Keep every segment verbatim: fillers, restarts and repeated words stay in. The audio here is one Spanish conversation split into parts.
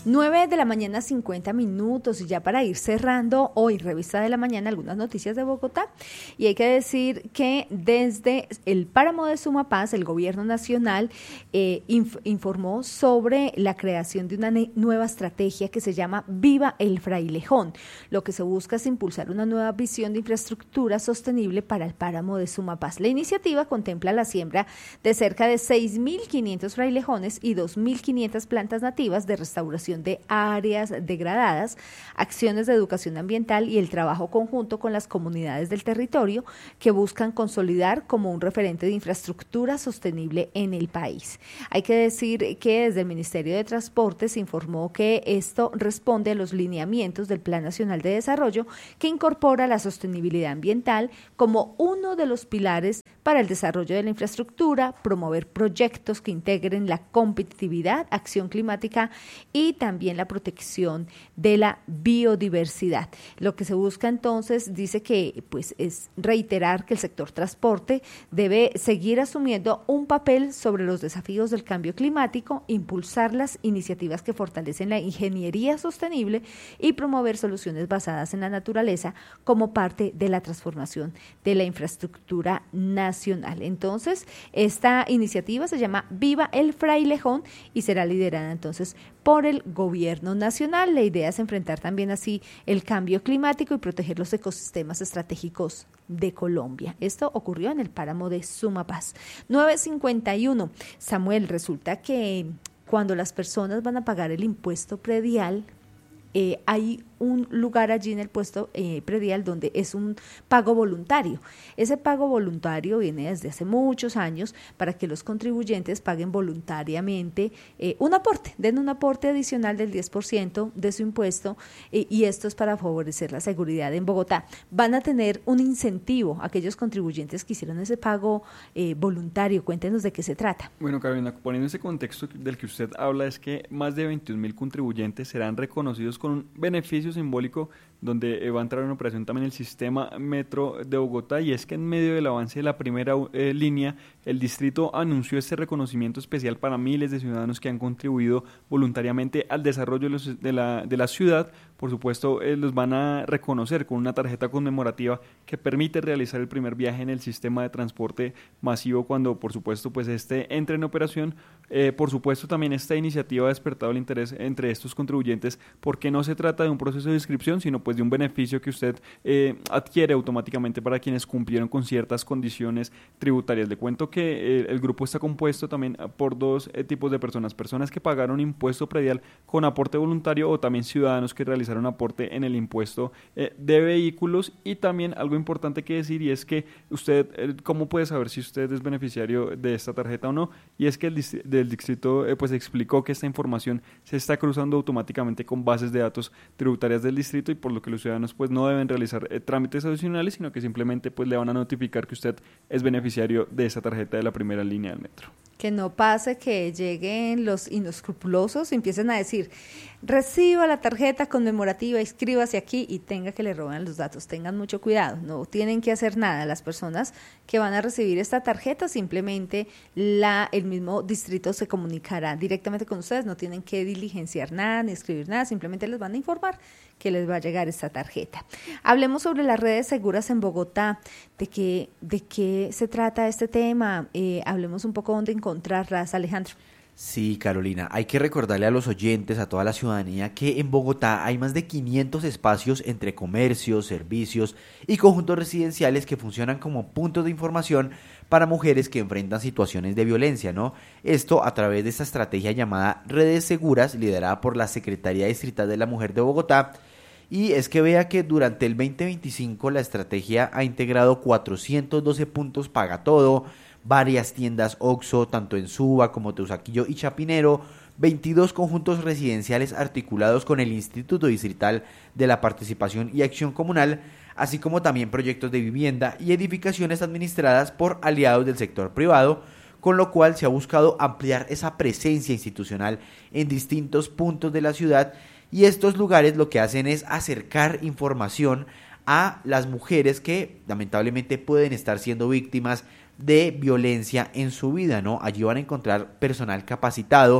nueve de la mañana, cincuenta minutos, y ya para ir cerrando hoy, Revista de la Mañana, algunas noticias de Bogotá. Y hay que decir que desde el páramo de Sumapaz, el gobierno nacional eh, inf- informó sobre la creación de una ne- nueva estrategia que se llama Viva el Frailejón. Lo que se busca es impulsar una nueva visión de infraestructura sostenible para el páramo de Sumapaz. La iniciativa contempla la siembra de cerca de seis mil quinientos frailejones y dos mil quinientas plantas nativas de restauración de áreas degradadas, acciones de educación ambiental y el trabajo conjunto con las comunidades del territorio que buscan consolidar como un referente de infraestructura sostenible en el país. Hay que decir que desde el Ministerio de Transporte se informó que esto responde a los lineamientos del Plan Nacional de Desarrollo, que incorpora la sostenibilidad ambiental como uno de los pilares para el desarrollo de la infraestructura, promover proyectos que integren la competitividad, acción climática y también la protección de la biodiversidad. Lo que se busca entonces, dice que pues es reiterar que el sector transporte debe seguir asumiendo un papel sobre los desafíos del cambio climático, impulsar las iniciativas que fortalecen la ingeniería sostenible y promover soluciones basadas en la naturaleza como parte de la transformación de la infraestructura nacional. Entonces, esta iniciativa se llama Viva el Frailejón y será liderada entonces por el gobierno nacional. La idea es enfrentar también así el cambio climático y proteger los ecosistemas estratégicos de Colombia. Esto ocurrió en el páramo de Sumapaz. nueve cincuenta y uno. Samuel, resulta que cuando las personas van a pagar el impuesto predial, eh, hay un lugar allí en el puesto eh, predial donde es un pago voluntario. Ese pago voluntario viene desde hace muchos años para que los contribuyentes paguen voluntariamente eh, un aporte, den un aporte adicional del diez por ciento de su impuesto eh, y esto es para favorecer la seguridad en Bogotá. Van a tener un incentivo aquellos contribuyentes que hicieron ese pago eh, voluntario. Cuéntenos de qué se trata. Bueno, Carolina, poniendo ese contexto del que usted habla, es que más de veintiún mil contribuyentes serán reconocidos con un beneficio simbólico donde va a entrar en operación también el sistema Metro de Bogotá, y es que en medio del avance de la primera eh, línea, el distrito anunció este reconocimiento especial para miles de ciudadanos que han contribuido voluntariamente al desarrollo de, los, de, la, de la ciudad. Por supuesto, eh, los van a reconocer con una tarjeta conmemorativa que permite realizar el primer viaje en el sistema de transporte masivo cuando, por supuesto, pues este entre en operación. Eh, por supuesto, también esta iniciativa ha despertado el interés entre estos contribuyentes porque no se trata de un proceso de inscripción, sino pues de un beneficio que usted eh, adquiere automáticamente para quienes cumplieron con ciertas condiciones tributarias. Le cuento que eh, el grupo está compuesto también por dos eh, tipos de personas, personas que pagaron impuesto predial con aporte voluntario o también ciudadanos que realizaron aporte en el impuesto eh, de vehículos. Y también algo importante que decir, y es que usted, eh, ¿cómo puede saber si usted es beneficiario de esta tarjeta o no? Y es que el dist- del distrito eh, pues explicó que esta información se está cruzando automáticamente con bases de datos tributarias del distrito, y por lo que los ciudadanos pues no deben realizar eh, trámites adicionales, sino que simplemente pues le van a notificar que usted es beneficiario de esa tarjeta de la primera línea del metro. Que no pase que lleguen los inescrupulosos y empiecen a decir, reciba la tarjeta conmemorativa, inscríbase aquí, y tenga que le roban los datos. Tengan mucho cuidado, no tienen que hacer nada. Las personas que van a recibir esta tarjeta, simplemente la, el mismo distrito se comunicará directamente con ustedes, no tienen que diligenciar nada ni escribir nada, simplemente les van a informar que les va a llegar esta tarjeta. Hablemos sobre las redes seguras en Bogotá. ¿De qué, de qué se trata este tema? Eh, hablemos un poco dónde encontrarlas, Alejandro. Sí, Carolina, hay que recordarle a los oyentes, a toda la ciudadanía, que en Bogotá hay más de quinientos espacios entre comercios, servicios y conjuntos residenciales que funcionan como puntos de información para mujeres que enfrentan situaciones de violencia, ¿no? Esto a través de esta estrategia llamada Redes Seguras, liderada por la Secretaría Distrital de la Mujer de Bogotá. Y es que vea que durante el veinte veinticinco la estrategia ha integrado cuatrocientos doce puntos Paga Todo, varias tiendas Oxxo, tanto en Suba como Teusaquillo y Chapinero, veintidós conjuntos residenciales articulados con el Instituto Distrital de la Participación y Acción Comunal, así como también proyectos de vivienda y edificaciones administradas por aliados del sector privado, con lo cual se ha buscado ampliar esa presencia institucional en distintos puntos de la ciudad. Y estos lugares lo que hacen es acercar información a las mujeres que lamentablemente pueden estar siendo víctimas de violencia en su vida, ¿no? Allí van a encontrar personal capacitado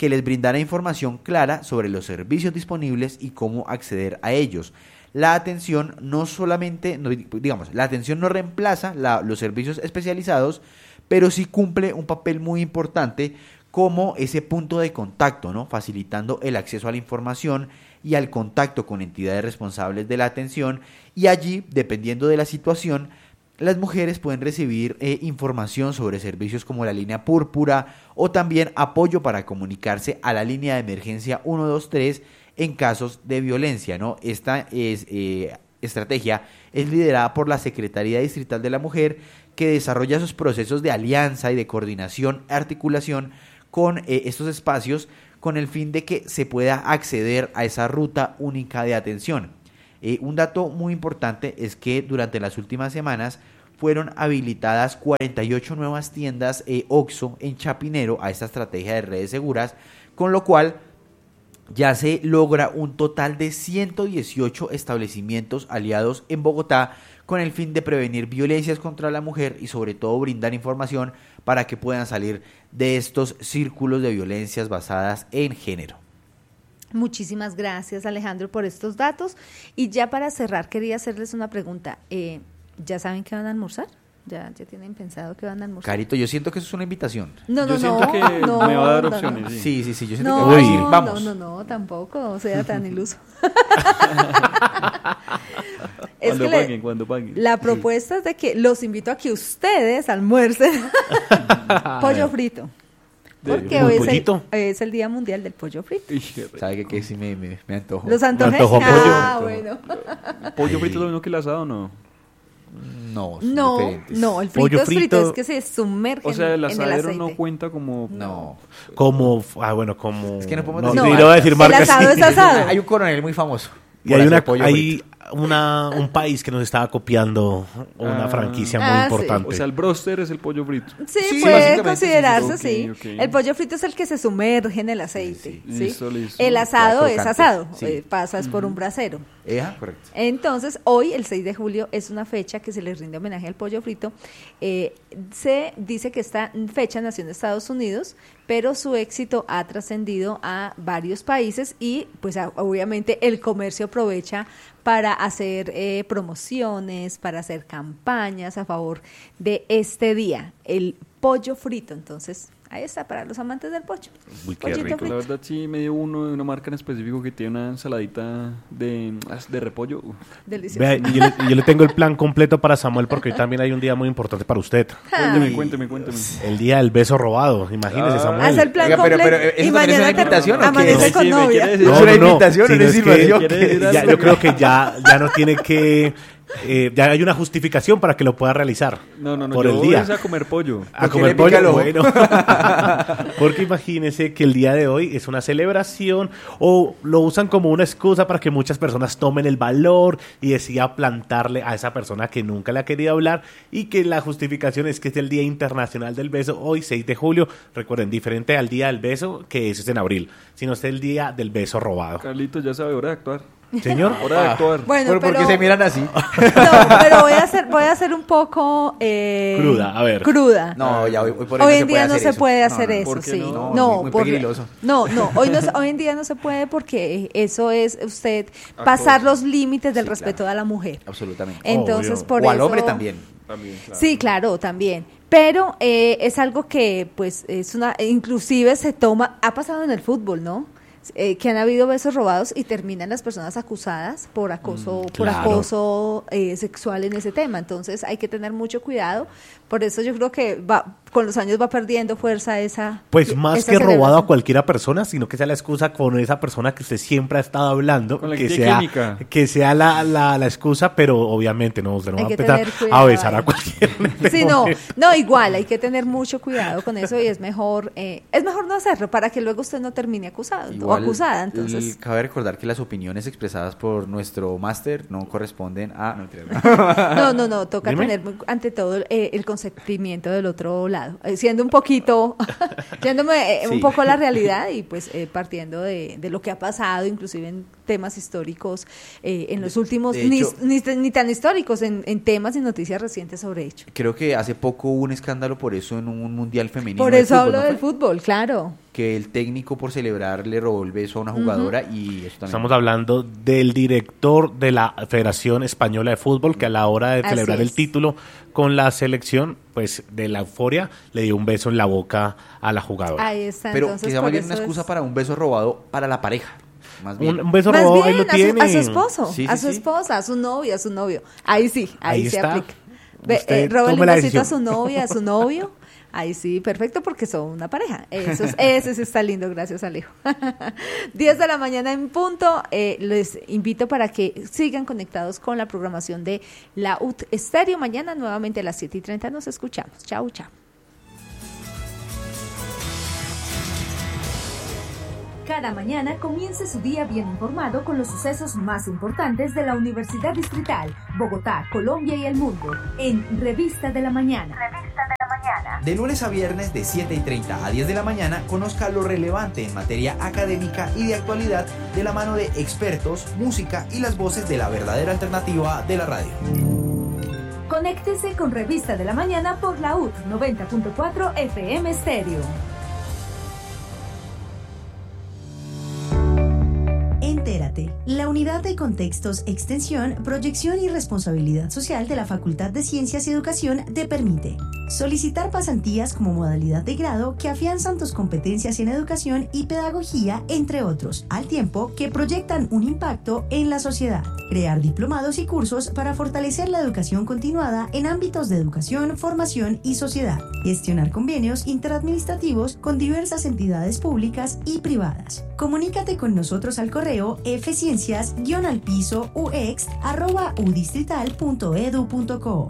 que les brindara información clara sobre los servicios disponibles y cómo acceder a ellos. La atención no solamente, no, digamos, la atención no reemplaza la, los servicios especializados, pero sí cumple un papel muy importante como ese punto de contacto, ¿no? Facilitando el acceso a la información y al contacto con entidades responsables de la atención, y allí, dependiendo de la situación, las mujeres pueden recibir eh, información sobre servicios como la línea púrpura o también apoyo para comunicarse a la línea de emergencia uno dos tres en casos de violencia, ¿no? Esta es, eh, estrategia es liderada por la Secretaría Distrital de la Mujer, que desarrolla sus procesos de alianza y de coordinación, articulación con eh, estos espacios, con el fin de que se pueda acceder a esa ruta única de atención. Eh, un dato muy importante es que durante las últimas semanas fueron habilitadas cuarenta y ocho nuevas tiendas eh, OXXO en Chapinero a esta estrategia de redes seguras, con lo cual ya se logra un total de ciento dieciocho establecimientos aliados en Bogotá con el fin de prevenir violencias contra la mujer y sobre todo brindar información para que puedan salir de estos círculos de violencias basadas en género. Muchísimas gracias, Alejandro, por estos datos. Y ya para cerrar, quería hacerles una pregunta. Eh, ¿Ya saben qué van a almorzar? ¿Ya, ¿Ya tienen pensado qué van a almorzar? Carito, yo siento que eso es una invitación. No, no, yo siento no, que no, me va a dar no, opciones. no. Sí, Sí, sí, sí, yo siento No, que Uy. sí, vamos. no, no, no, tampoco sea tan iluso. Es cuando que le- paguen, cuando paguen. la propuesta es de que los invito a que ustedes almuercen pollo frito. Porque ¿Un hoy es el, pollito? es el Día Mundial del Pollo Frito. Ij, qué rico. ¿Sabe qué? Que sí me, me, me antojo. ¿Los antojé? antojó pollo. Ah, Me bueno. ¿Pollo frito es lo mismo que el asado o no? No, son No, diferentes. no, el frito Pollo es frito, frito. es que se sumerge O sea, el en el asadero aceite. no cuenta como... No. Como, ah, bueno, como... Es que no podemos no, decir no, marcas. iba a decir El marcas. asado es asado. Hay un coronel muy famoso. Y por hay, hacer una, pollo hay frito. una, un país que nos estaba copiando una Ah. franquicia muy Ah, sí. importante. O sea, el broster es el pollo frito. Sí, Sí, puede básicamente considerarse, sí, sí. ok, ok. El pollo frito es el que se sumerge en el aceite. Sí, ¿sí? Listo, listo. El asado Ya es crocante. asado, Sí. eh, pasas por un brasero. Ejá, correcto. Entonces, hoy, el seis de julio, es una fecha que se le rinde homenaje al pollo frito. Eh, se dice que esta fecha nació en Estados Unidos, pero su éxito ha trascendido a varios países y, pues, a- obviamente, el comercio aprovecha para hacer eh, promociones, para hacer campañas a favor de este día, el pollo frito. Entonces, ahí está, para los amantes del pollo. Uy, qué Pollito rico. frito. La verdad sí me dio uno de una marca en específico que tiene una ensaladita de, de repollo. Uf. Delicioso. Vea, y yo, le, y yo le tengo el plan completo para Samuel porque hoy también hay un día muy importante para usted. Cuénteme, cuénteme, cuénteme. El día del beso robado. Imagínese, Ah. Samuel. Haz el plan Oiga, pero- completo pero, ¿eso y también es mañana una te- invitación o qué? amanece Sí, con me novia. quiere decir- ¿Es una invitación o sino una es que insinuación? ¿Quiere ¿Qué? decir ya- algo? yo creo que ya, ya no tiene que... eh, ya hay una justificación para que lo pueda realizar. No, no, no, por yo el voy día. es a comer pollo. A ¿Por qué comer le pica el pollo, ojo? bueno. Porque imagínese que el día de hoy es una celebración o lo usan como una excusa para que muchas personas tomen el valor y decida plantarle a esa persona que nunca le ha querido hablar y que la justificación es que es el Día Internacional del Beso, hoy seis de julio. Recuerden, diferente al Día del Beso, que ese es en abril, sino es el Día del Beso robado. Carlitos ya sabe, hora de actuar. Señor, Hora de actuar. Bueno, ¿Pero por pero, qué se miran así? no, pero voy a hacer, voy a hacer un poco eh, Cruda, a ver. Cruda. No, ya hoy, hoy por Hoy no en día no se eso. puede No, hacer no, eso, ¿por qué sí. no? No, No, muy- muy por- pegriloso. no, no, hoy no se- hoy en día no se puede porque eso es usted pasar los límites del Sí, respeto claro. a la mujer. Absolutamente. Entonces, Obvio. por o al eso- hombre también. También, claro. Sí, claro, también. Pero eh, es algo que, pues, es una, inclusive se toma, ha pasado en el fútbol, ¿no? Eh, que han habido besos robados y terminan las personas acusadas por acoso, por claro. acoso eh, sexual en ese tema. Entonces hay que tener mucho cuidado. Por eso yo creo que va, con los años va perdiendo fuerza esa. pues más esa que robado a celebración. cualquiera persona, sino que sea la excusa con esa persona que usted siempre ha estado hablando, Con la que que tiene sea, química. que sea la, la, la excusa, pero obviamente no, usted no Hay va a que empezar tener cuidado a besar ahí. a cualquiera. en este Sí, no, momento. no, igual hay que tener mucho cuidado con eso y es mejor, eh, es mejor no hacerlo para que luego usted no termine acusado o Igual, acusada. el- Entonces, cabe recordar que las opiniones expresadas por nuestro máster no corresponden a... No, mentira, no. no, no, no, toca Dime. tener muy- ante todo eh, el consentimiento del otro lado, eh, siendo un poquito, yéndome eh, un Sí. poco a la realidad y pues eh, partiendo de, de lo que ha pasado, inclusive en temas históricos, eh, en los últimos, de ni, hecho- ni, ni tan históricos, en, en temas y noticias recientes sobre hecho. Creo que hace poco hubo un escándalo por eso en un mundial femenino. Por de eso fútbol, hablo ¿no del fue? fútbol, claro. que el técnico por celebrar le robó el beso a una jugadora uh-huh. y eso también. Estamos hablando del director de la Federación Española de Fútbol que a la hora de celebrar el título con la selección, pues de la euforia, le dio un beso en la boca a la jugadora. Ahí está. Pero entonces, quizá más bien una es... excusa para un beso robado para la pareja. Más bien. Un, un beso más robado, bien, ahí lo a, tiene. su, a su esposo, sí, sí, a su sí. esposa, a su novia, a su novio. Ahí sí, ahí, ahí se está. aplica. Ve, eh, róbale un besito a su novia, a su novio. Ahí sí, perfecto, porque son una pareja. Eso es, ese sí está lindo, gracias Alejo. diez de la mañana en punto. Eh, les invito para que sigan conectados con la programación de la U T Estéreo. Mañana nuevamente a las siete y treinta nos escuchamos. Chau, chau. Cada mañana comience su día bien informado con los sucesos más importantes de la Universidad Distrital, Bogotá, Colombia y el mundo, en Revista de la Mañana. Revista de la Mañana. De lunes a viernes de siete y treinta a diez de la mañana, conozca lo relevante en materia académica y de actualidad de la mano de expertos, música y las voces de la verdadera alternativa de la radio. Conéctese con Revista de la Mañana por la U T noventa punto cuatro F M Estéreo. Entérate, la Unidad de Contextos, Extensión, Proyección y Responsabilidad Social de la Facultad de Ciencias y Educación te permite solicitar pasantías como modalidad de grado que afianzan tus competencias en educación y pedagogía, entre otros, al tiempo que proyectan un impacto en la sociedad. Crear diplomados y cursos para fortalecer la educación continuada en ámbitos de educación, formación y sociedad. Gestionar convenios interadministrativos con diversas entidades públicas y privadas. Comunícate con nosotros al correo fciencias guión al piso uext arroba udistrital punto edu punto co.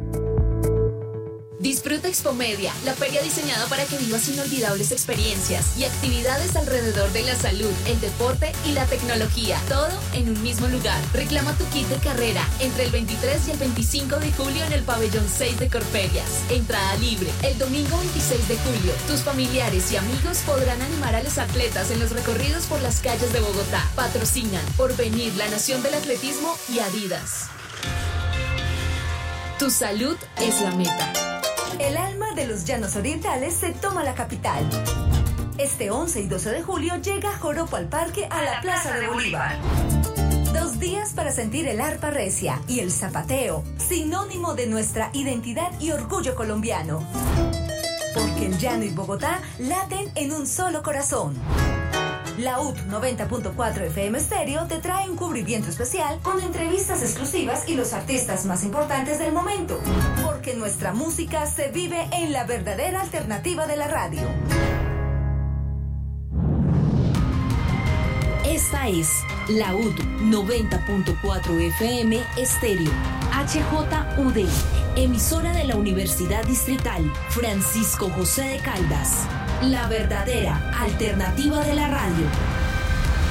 Disfruta Expomedia, la feria diseñada para que vivas inolvidables experiencias y actividades alrededor de la salud, el deporte y la tecnología, todo en un mismo lugar. Reclama tu kit de carrera entre el veintitrés y el veinticinco de julio en el pabellón seis de Corferias. Entrada libre. El domingo veintiséis de julio, tus familiares y amigos podrán animar a los atletas en los recorridos por las calles de Bogotá. Patrocinan Porvenir, la Nación del Atletismo y Adidas. Tu salud es la meta. El alma de los llanos orientales se toma la capital. Este once y doce de julio llega Joropo al Parque a la Plaza de Bolívar. Dos días para sentir el arpa recia y el zapateo, sinónimo de nuestra identidad y orgullo colombiano. Porque el llano y Bogotá laten en un solo corazón. La U T noventa punto cuatro F M Estéreo te trae un cubrimiento especial con entrevistas exclusivas y los artistas más importantes del momento. Porque nuestra música se vive en la verdadera alternativa de la radio. Esta es la U T noventa punto cuatro F M Estéreo, H J U D, emisora de la Universidad Distrital Francisco José de Caldas. La verdadera alternativa de la radio.